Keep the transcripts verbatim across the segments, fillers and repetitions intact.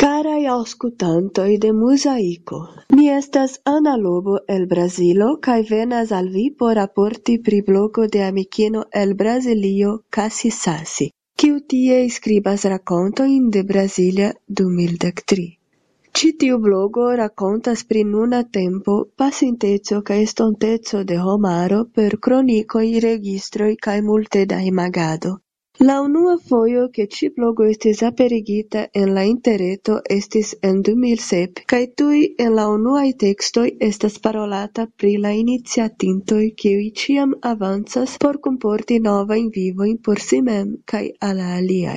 Caraj aŭskultantoj de Muzaiko, mi estas Ana Lobo el Brazilo kaj venas al vi por raporti pri blogo de amikino el Brazilio Kasi Sasi, kiu tie skribas rakontojn de Brasilia du mil dek tri. Ĉi tiu blogo rakontas pri nuna tempo, pasinteco kaj estonteco de homaro per kronikoj, registroj kaj multe da imagado. La unua fojo ke ĉi blogo estis aperigita en la interreto estis en du mil sep, kaj tuj en la unuaj tekstoj estas parolata pri la iniciatintoj kiuj ĉiam avancas por kunporti novajn vivojn por si mem kaj al la aliaj.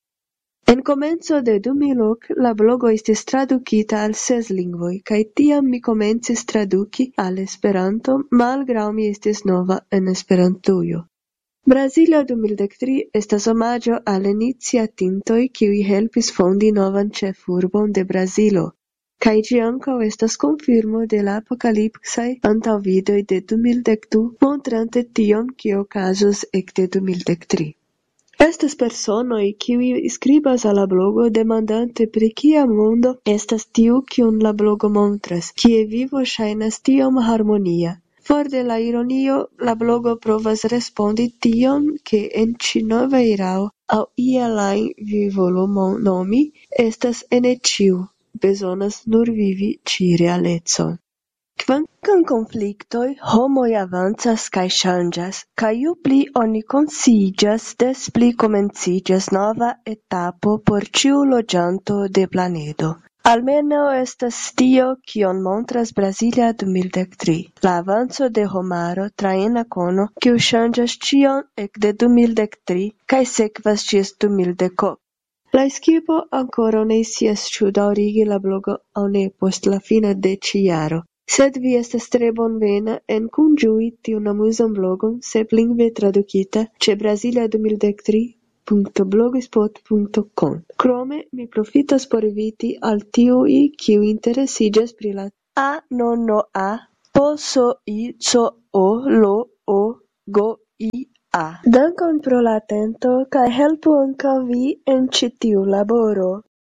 En komenco de du mil ok la blogo estis tradukita al ses lingvoj, kaj tiam mi komencis traduki al Esperanto, malgraŭ mi estis nova en Esperantujo. Brasilia du mil dek tri estas omaĝo al iniciatintoj kiuj helpis fondi novan ĉefurbon de Brazilo, kaj ĝi ankaŭ estas konfirmo de la apokalipsaj antaŭvidoj de du mil dek du, montrante tion, kio okazos ekde du mil dek tri. Estas personoj kiuj skribas al la blogo demandante pri kia mondo estas tiu kiun la blogo montras, kie vivo ŝajnas tiom harmonia. For de la ironio, la blogo provas respondi tion, ke en ĉi nova erao aŭ iel ajn vi volu nomi, estas ene ĉiu, bezonas nur vivi ĉi realecon. Kvankam konfliktoj, homoj avancas kaj ŝanĝas, kaj ju pli oni konsciiĝas, des pli komenciĝas nova etapo por ĉiu loĝanto de planedo. Almenaŭ estas tio, kion montras Brasilia du mil dek tri, la avanco de homaro tra ena kono, kiu ŝanĝas ĉion ekde du mil dek tri kaj sekvas ĝis du mil dek ok. La ekipo ankoraŭ ne scias ĉu daŭrigi la blogo aŭ ne post la fino de ĉi jaro. Sed vi estas tre bonvena en kunĝui tiun amuzan blogon seplingve tradukita ĉe Brasilia du mil dek tri punto blogspot punto com. Krome mi profitas por inviti al tiuj kiuj interesiĝas pri la a no no a po so i co o lo o go i a. Dankon pro la atento kaj helpu ankaŭ vi en ĉi tiu laboro.